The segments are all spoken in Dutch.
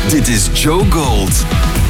Dit is Joe Gold.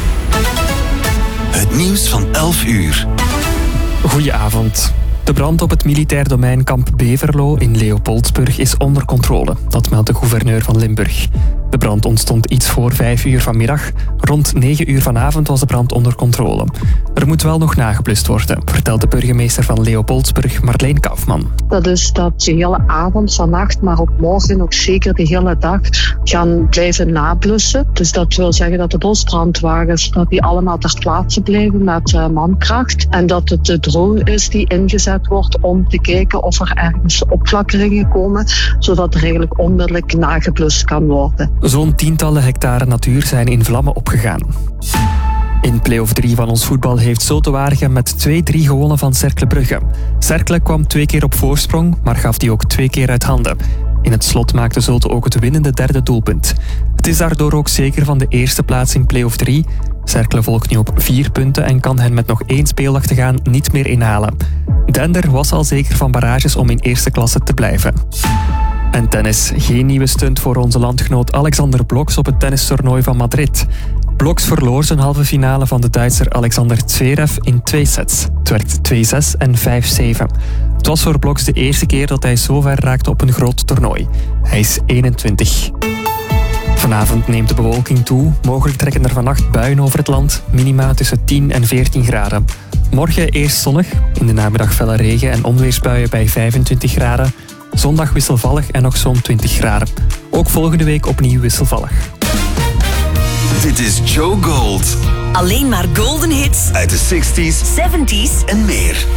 Het nieuws van 11 uur. Goedenavond. De brand op het militair domein Kamp Beverlo in Leopoldsburg is onder controle. Dat meldt de gouverneur van Limburg. De brand ontstond iets voor 5 uur vanmiddag. Rond 9 uur vanavond was de brand onder controle. Er moet wel nog nageblust worden, vertelt de burgemeester van Leopoldsburg, Marleen Kaufman. Dat is dat de hele avond, vannacht, maar ook morgen, ook zeker de hele dag, gaan blijven nablussen. Dus dat wil zeggen dat de bosbrandwagens, dat die allemaal ter plaatse blijven met mankracht. En dat het de drone is die ingezet wordt om te kijken of er ergens opflakkeringen komen, zodat er eigenlijk onmiddellijk nageblust kan worden. Zo'n tientallen hectare natuur zijn in vlammen opgegaan. In play-off 3 van ons voetbal heeft Zulte Waregem met 2-3 gewonnen van Cercle Brugge. Cercle kwam 2 keer op voorsprong, maar gaf die ook 2 keer uit handen. In het slot maakte Zulte ook het winnende derde doelpunt. Het is daardoor ook zeker van de eerste plaats in play-off 3. Cercle volgt nu op 4 punten en kan hen met nog 1 speeldag te gaan niet meer inhalen. Dender was al zeker van barrages om in eerste klasse te blijven. En tennis. Geen nieuwe stunt voor onze landgenoot Alexander Bloks op het tennistoernooi van Madrid. Bloks verloor zijn halve finale van de Duitser Alexander Zverev in 2 sets. Het werd 2-6 en 5-7. Het was voor Bloks de eerste keer dat hij zo ver raakte op een groot toernooi. Hij is 21. Vanavond neemt de bewolking toe. Mogelijk trekken er vannacht buien over het land. Minima tussen 10 en 14 graden. Morgen eerst zonnig. In de namiddag felle regen en onweersbuien bij 25 graden. Zondag wisselvallig en nog zo'n 20 graden. Ook volgende week opnieuw wisselvallig. Dit is Joe Gold. Alleen maar golden hits Uit de 60s, 70s en meer.